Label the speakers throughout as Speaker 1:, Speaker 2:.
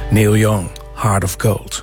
Speaker 1: Neil Young, Heart of Gold.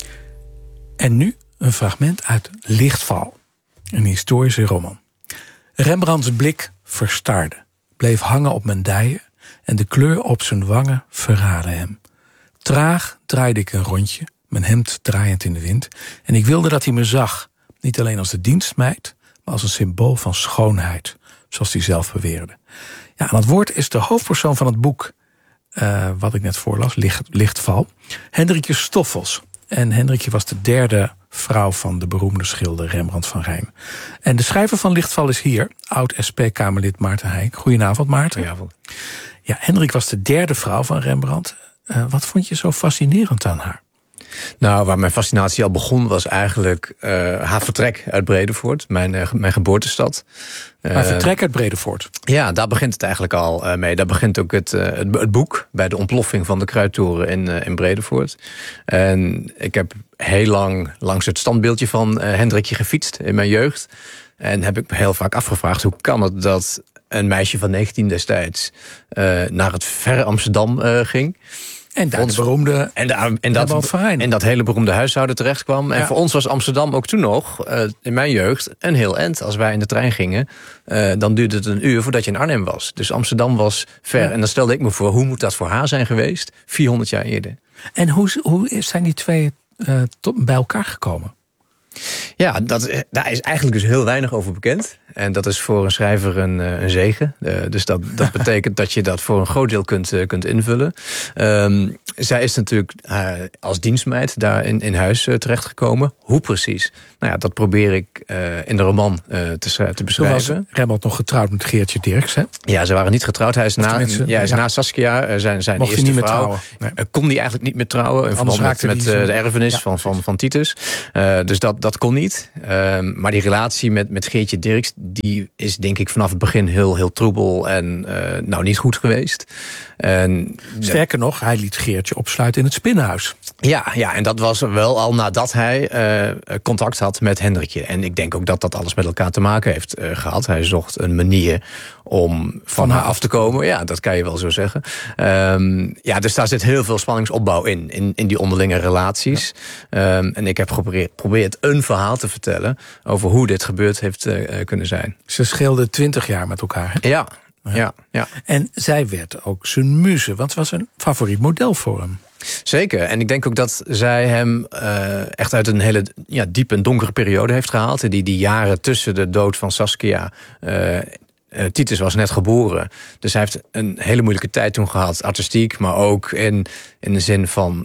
Speaker 1: En nu een fragment uit Lichtval, een historische roman. Rembrandts blik verstarde, bleef hangen op mijn dijen en de kleur op zijn wangen verraadde hem. Traag draaide ik een rondje, mijn hemd draaiend in de wind, en ik wilde dat hij me zag, niet alleen als de dienstmeid, maar als een symbool van schoonheid, zoals hij zelf beweerde. Ja, aan het woord is de hoofdpersoon van het boek, wat ik net voorlas, Lichtval, Hendrikje Stoffels. En Hendrikje was de derde vrouw van de beroemde schilder Rembrandt van Rijn. En de schrijver van Lichtval is hier, oud-SP-Kamerlid Maarten Heijk. Goedenavond, Maarten.
Speaker 2: Goedenavond.
Speaker 1: Ja, Hendrik was de derde vrouw van Rembrandt. Wat vond je zo fascinerend aan haar?
Speaker 2: Nou, waar mijn fascinatie al begon was eigenlijk haar vertrek uit Bredevoort, mijn geboortestad.
Speaker 1: Haar vertrek uit Bredevoort?
Speaker 2: Ja, daar begint het eigenlijk al mee. Daar begint ook het boek bij de ontploffing van de Kruittoren in Bredevoort. En ik heb heel lang langs het standbeeldje van Hendrikje gefietst in mijn jeugd. En heb ik me heel vaak afgevraagd, hoe kan het dat een meisje van 19 destijds naar het verre Amsterdam ging.
Speaker 1: En daar de beroemde
Speaker 2: en dat hele beroemde huishouden terecht kwam. En voor ons was Amsterdam ook toen nog, in mijn jeugd, een heel eind. Als wij in de trein gingen, dan duurde het een uur voordat je in Arnhem was. Dus Amsterdam was ver. Ja. En dan stelde ik me voor, hoe moet dat voor haar zijn geweest 400 jaar eerder?
Speaker 1: En hoe zijn die twee bij elkaar gekomen?
Speaker 2: Ja, daar is eigenlijk dus heel weinig over bekend. En dat is voor een schrijver een zegen. Dus dat betekent dat je dat voor een groot deel kunt invullen. Zij is natuurlijk als dienstmeid daar in huis terechtgekomen. Hoe precies? Nou ja, dat probeer ik in de roman te beschrijven.
Speaker 1: Toen was Rembrandt nog getrouwd met Geertje Dirks, hè?
Speaker 2: Ja, ze waren niet getrouwd. Hij is na Saskia, zijn
Speaker 1: mocht
Speaker 2: eerste
Speaker 1: niet
Speaker 2: vrouw.
Speaker 1: Meer nee.
Speaker 2: Kon hij eigenlijk niet meer trouwen. In verband met de erfenis van Titus. Dus dat kon niet. Maar die relatie met Geertje Dirks, die is denk ik vanaf het begin heel troebel en niet goed geweest.
Speaker 1: Sterker nog, hij liet Geertje opsluiten in het spinnenhuis.
Speaker 2: Ja, en dat was wel al nadat hij contact had met Hendrikje. En ik denk ook dat dat alles met elkaar te maken heeft gehad. Hij zocht een manier om van haar af te komen. Ja, dat kan je wel zo zeggen. Dus daar zit heel veel spanningsopbouw in die onderlinge relaties. Ja. En ik heb geprobeerd een verhaal te vertellen over hoe dit gebeurd heeft kunnen zijn.
Speaker 1: Ze scheelden 20 jaar met elkaar, hè?
Speaker 2: Ja.
Speaker 1: En zij werd ook zijn muze, want het was een favoriet model voor hem.
Speaker 2: Zeker. En ik denk ook dat zij hem echt uit een hele diepe en donkere periode heeft gehaald. Die jaren tussen de dood van Saskia. Titus was net geboren. Dus hij heeft een hele moeilijke tijd toen gehad. Artistiek, maar ook in de zin van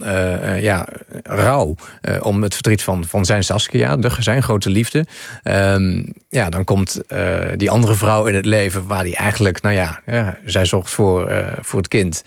Speaker 2: rouw. Om het verdriet van zijn Saskia, zijn grote liefde. Dan komt die andere vrouw in het leven waar hij eigenlijk, zij zorgt voor het kind.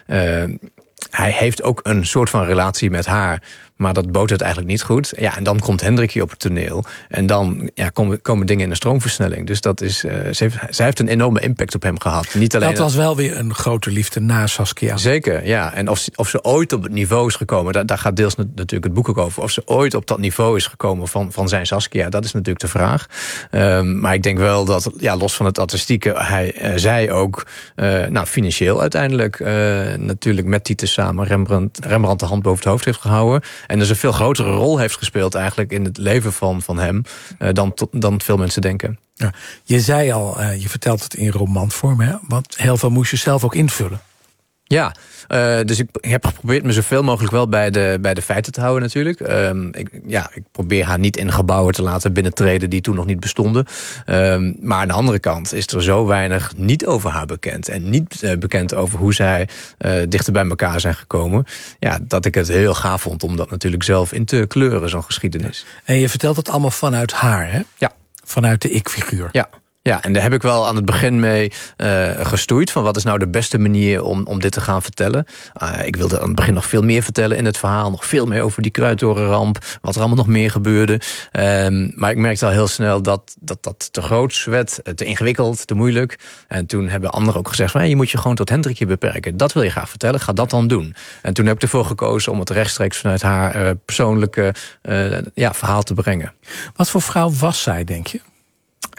Speaker 2: Hij heeft ook een soort van relatie met haar, maar dat bood het eigenlijk niet goed. Ja, en dan komt Hendrikje op het toneel. En dan komen dingen in een stroomversnelling. Dus dat is, zij heeft een enorme impact op hem gehad. Niet alleen
Speaker 1: dat was wel weer een grote liefde na Saskia.
Speaker 2: Zeker, ja. En of ze ooit op het niveau is gekomen, daar gaat deels natuurlijk het boek ook over. Of ze ooit op dat niveau is gekomen van zijn Saskia, dat is natuurlijk de vraag. Maar ik denk wel dat, los van het artistieke, zij ook financieel uiteindelijk natuurlijk met Titus samen Rembrandt de hand boven het hoofd heeft gehouden. En dus een veel grotere rol heeft gespeeld eigenlijk in het leven van hem dan veel mensen denken.
Speaker 1: Ja, je zei al, je vertelt het in romanvorm, hè? Want heel veel moest je zelf ook invullen.
Speaker 2: Ja, dus ik heb geprobeerd me zoveel mogelijk wel bij de feiten te houden natuurlijk. Ik probeer haar niet in gebouwen te laten binnentreden die toen nog niet bestonden. Maar aan de andere kant is er zo weinig niet over haar bekend. En niet bekend over hoe zij dichter bij elkaar zijn gekomen. Ja, dat ik het heel gaaf vond om dat natuurlijk zelf in te kleuren, zo'n geschiedenis.
Speaker 1: En je vertelt het allemaal vanuit haar, hè?
Speaker 2: Ja.
Speaker 1: Vanuit de ik-figuur.
Speaker 2: Ja, en daar heb ik wel aan het begin mee gestoeid. Van wat is nou de beste manier om dit te gaan vertellen. Ik wilde aan het begin nog veel meer vertellen in het verhaal. Nog veel meer over die Kruittorenramp. Wat er allemaal nog meer gebeurde. Maar ik merkte al heel snel dat te groot werd. Te ingewikkeld, te moeilijk. En toen hebben anderen ook gezegd van, je moet je gewoon tot Hendrikje beperken. Dat wil je graag vertellen, ga dat dan doen. En toen heb ik ervoor gekozen om het rechtstreeks vanuit haar persoonlijke verhaal te brengen.
Speaker 1: Wat voor vrouw was zij, denk je?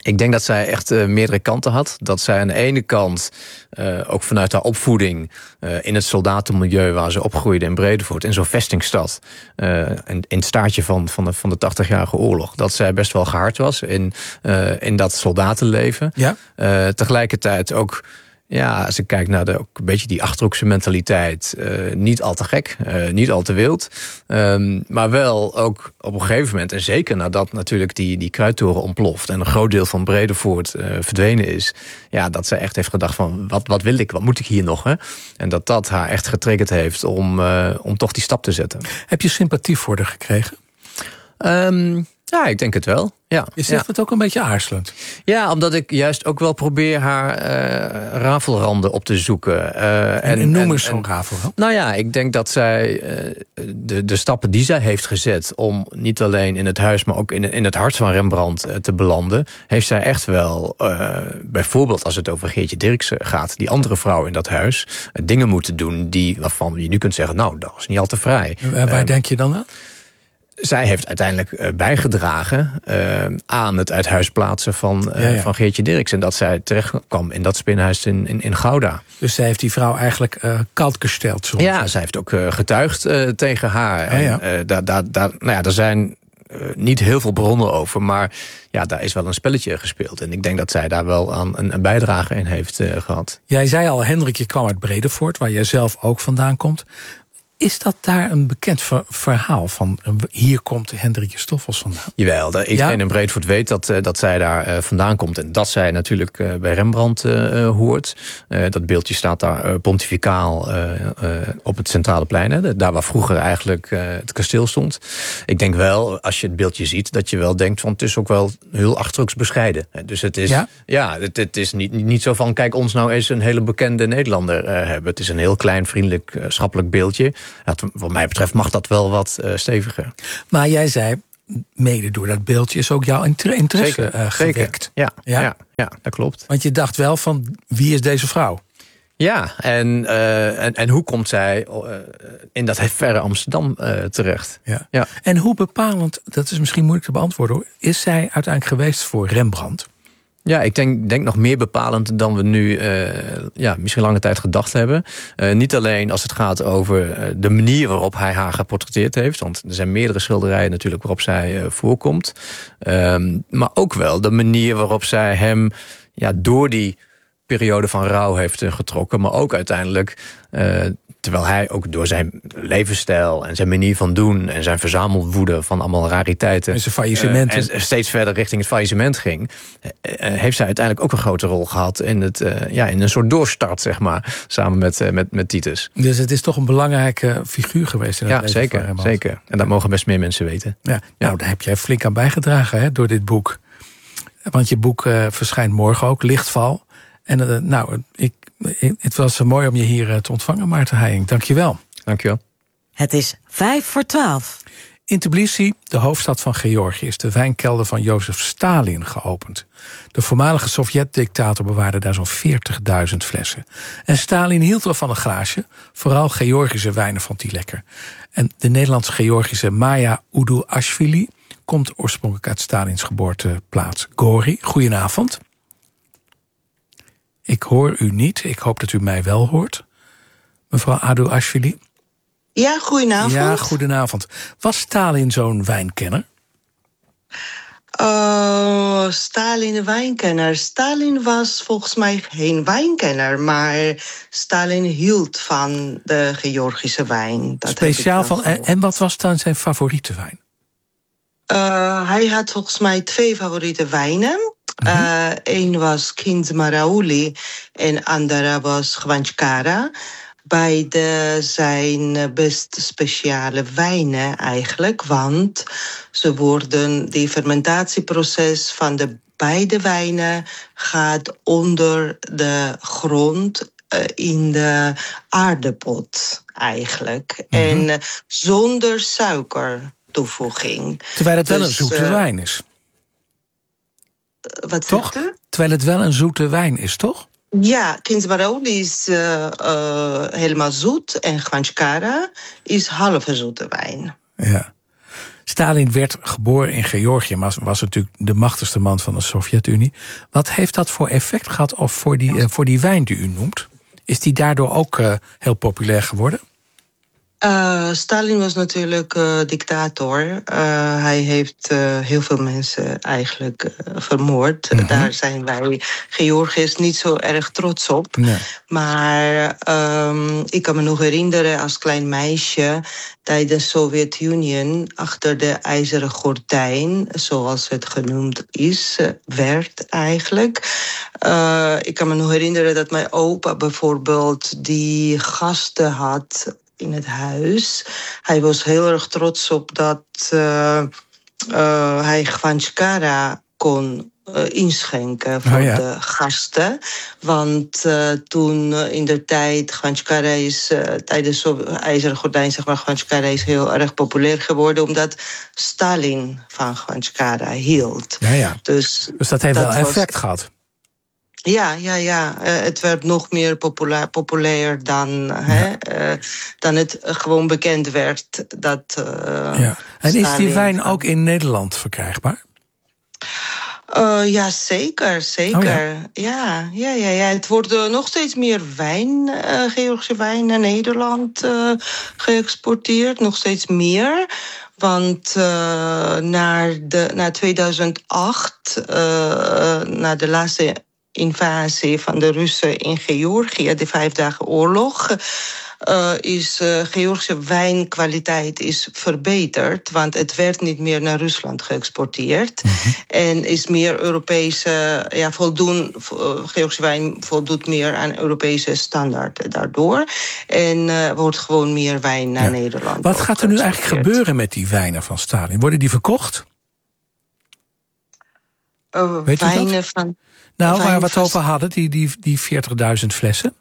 Speaker 2: Ik denk dat zij echt meerdere kanten had. Dat zij aan de ene kant, ook vanuit haar opvoeding... in het soldatenmilieu waar ze opgroeide in Bredevoort... in zo'n vestingstad, in het staartje van de 80-jarige oorlog... dat zij best wel gehard was in dat soldatenleven. Ja? Tegelijkertijd ook... Ja, als ik kijk naar ook een beetje die Achterhoekse mentaliteit... niet al te gek, niet al te wild. Maar wel ook op een gegeven moment... en zeker nadat natuurlijk die kruittoren ontploft... en een groot deel van Bredevoort verdwenen is... ja, dat zij echt heeft gedacht van... wat wil ik, wat moet ik hier nog? Hè? En dat haar echt getriggerd heeft om toch die stap te zetten.
Speaker 1: Heb je sympathie voor haar gekregen?
Speaker 2: Ja, ik denk het wel. Ja,
Speaker 1: je zegt het ook een beetje aarzelend.
Speaker 2: Ja, omdat ik juist ook wel probeer haar rafelranden op te zoeken.
Speaker 1: En noem eens zo'n rafelrand.
Speaker 2: Nou ja, ik denk dat zij de stappen die zij heeft gezet... om niet alleen in het huis, maar ook in het hart van Rembrandt te belanden... heeft zij echt wel, bijvoorbeeld als het over Geertje Dirksen gaat... die andere vrouw in dat huis, dingen moeten doen... waarvan je nu kunt zeggen, nou, dat was niet al te vrij.
Speaker 1: Waar denk je dan aan?
Speaker 2: Zij heeft uiteindelijk bijgedragen aan het uit huis plaatsen van Geertje Dirksen. Dat zij terecht kwam in dat spinhuis in Gouda.
Speaker 1: Dus zij heeft die vrouw eigenlijk koud gesteld.
Speaker 2: Ja, zij heeft ook getuigd tegen haar. Daar zijn niet heel veel bronnen over. Maar ja, daar is wel een spelletje gespeeld. En ik denk dat zij daar wel aan een bijdrage in heeft gehad.
Speaker 1: Jij zei al, Hendrik, je kwam uit Bredevoort, waar jij zelf ook vandaan komt. Is dat daar een bekend verhaal van... hier komt Hendrikje Stoffels vandaan?
Speaker 2: Jawel, iedereen in Bredevoort weet dat zij daar vandaan komt... en dat zij natuurlijk bij Rembrandt hoort. Dat beeldje staat daar pontificaal op het Centrale Plein. Hè, daar waar vroeger eigenlijk het kasteel stond. Ik denk wel, als je het beeldje ziet... dat je wel denkt van het is ook wel heel Achterhoeks bescheiden. Dus het is, het is niet zo van... kijk, ons nou eens een hele bekende Nederlander hebben. Het is een heel klein, vriendelijk, schappelijk beeldje... Ja, wat mij betreft mag dat wel wat steviger.
Speaker 1: Maar jij zei, mede door dat beeldje is ook jouw interesse gewekt.
Speaker 2: Ja, dat klopt.
Speaker 1: Want je dacht wel van, wie is deze vrouw?
Speaker 2: Ja, en hoe komt zij in dat verre Amsterdam terecht?
Speaker 1: Ja. En hoe bepalend, dat is misschien moeilijk te beantwoorden hoor... is zij uiteindelijk geweest voor Rembrandt?
Speaker 2: Ja, ik denk nog meer bepalend dan we nu misschien lange tijd gedacht hebben. Niet alleen als het gaat over de manier waarop hij haar geportretteerd heeft. Want er zijn meerdere schilderijen natuurlijk waarop zij voorkomt. Maar ook wel de manier waarop zij hem door die periode van rouw heeft getrokken. Maar ook uiteindelijk... terwijl hij ook door zijn levensstijl en zijn manier van doen... en zijn verzamelwoede van allemaal rariteiten...
Speaker 1: en zijn faillissement.
Speaker 2: En steeds verder richting het faillissement ging... heeft zij uiteindelijk ook een grote rol gehad... in een soort doorstart, zeg maar, samen met Titus.
Speaker 1: Dus het is toch een belangrijke figuur geweest in het leven van Rembrandt.
Speaker 2: Zeker. En dat mogen best meer mensen weten.
Speaker 1: Ja. Nou, daar heb jij flink aan bijgedragen door dit boek. Want je boek verschijnt morgen ook, Lichtval... En het was mooi om je hier te ontvangen, Maarten Heijink. Dank je wel.
Speaker 2: Dank je wel.
Speaker 3: Het is 11:55.
Speaker 1: In Tbilisi, de hoofdstad van Georgië, is de wijnkelder van Jozef Stalin geopend. De voormalige Sovjet-dictator bewaarde daar zo'n 40.000 flessen. En Stalin hield wel van een glaasje. Vooral Georgische wijnen vond hij lekker. En de Nederlands-Georgische Maya Uduashvili komt oorspronkelijk uit Stalins geboorteplaats Gori. Goedenavond. Ik hoor u niet. Ik hoop dat u mij wel hoort. Mevrouw Uduashvili.
Speaker 4: Ja, goedenavond.
Speaker 1: Ja, goedenavond. Was Stalin zo'n wijnkenner?
Speaker 4: Stalin een wijnkenner. Stalin was volgens mij geen wijnkenner, maar Stalin hield van de Georgische wijn. Dat
Speaker 1: speciaal van. En wat was dan zijn favoriete wijn?
Speaker 4: Hij had volgens mij 2 favoriete wijnen. Eén was Kind Marauli en andere was Gvanchkara. Beide zijn best speciale wijnen eigenlijk, want ze worden, die fermentatieproces van de beide wijnen gaat onder de grond in de aardepot eigenlijk. En zonder suikertoevoeging.
Speaker 1: Terwijl het wel een zoete wijn is.
Speaker 4: Wat
Speaker 1: toch?
Speaker 4: zegt u?
Speaker 1: Terwijl het wel een zoete wijn is, toch?
Speaker 4: Ja, Kind Marauli is helemaal zoet en Gvanchkara is halve zoete wijn.
Speaker 1: Ja. Stalin werd geboren in Georgië, maar was natuurlijk de machtigste man van de Sovjet-Unie. Wat heeft dat voor effect gehad voor die wijn die u noemt? Is die daardoor ook heel populair geworden?
Speaker 4: Stalin was natuurlijk dictator. Hij heeft heel veel mensen eigenlijk vermoord. Mm-hmm. Daar zijn wij Georgiërs niet zo erg trots op. Nee. Maar ik kan me nog herinneren als klein meisje tijdens de Sovjet-Unie achter de ijzeren gordijn, zoals het genoemd werd eigenlijk. Ik kan me nog herinneren dat mijn opa bijvoorbeeld die gasten had in het huis. Hij was heel erg trots op dat hij Gvanskara kon inschenken voor de gasten. Want toen in de tijd, Gvanskara is tijdens de ijzeren gordijn, zeg maar, Gvanskara is heel erg populair geworden omdat Stalin van Gvanskara hield.
Speaker 1: Ja. Dus dat heeft wel effect gehad.
Speaker 4: Ja. Het werd nog meer populair dan het gewoon bekend werd.
Speaker 1: En is die wijn ook in Nederland verkrijgbaar?
Speaker 4: Ja, zeker. Ja. Het wordt nog steeds meer wijn, Georgische wijn, naar Nederland geëxporteerd. Nog steeds meer. Want na 2008, na de laatste invasie van de Russen in Georgië, de 5 dagen oorlog, is Georgische wijnkwaliteit is verbeterd. Want het werd niet meer naar Rusland geëxporteerd. Mm-hmm. En is meer Europese, Georgische wijn voldoet meer aan Europese standaarden daardoor. En wordt gewoon meer wijn naar Nederland.
Speaker 1: Wat gaat er nu eigenlijk gebeuren met die wijnen van Stalin? Worden die verkocht? Weet u dat? Nou, waar we het over hadden, die 40.000 flessen.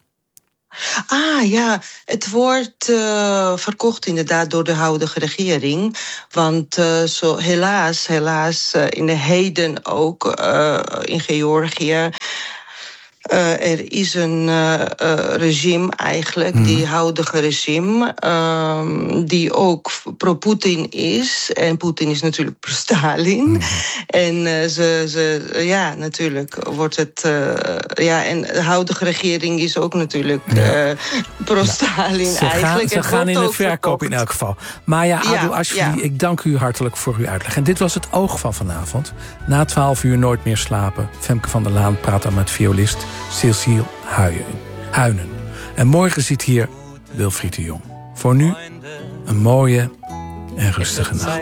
Speaker 4: Het wordt verkocht inderdaad door de huidige regering. Want helaas in de heden ook in Georgië. Er is een regime eigenlijk, die huidige regime, die ook pro-Putin is. En Putin is natuurlijk pro-Stalin. En natuurlijk wordt het. En de huidige regering is ook natuurlijk pro-Stalin eigenlijk.
Speaker 1: Ze gaan in de verkoop in elk geval. Maya Adu Ashvili, ik dank u hartelijk voor uw uitleg. En dit was het oog van vanavond. Na 12 uur nooit meer slapen. Femke van der Laan praat dan met violist Cecile Huinen. En morgen zit hier Wilfried de Jong. Voor nu een mooie en rustige nacht.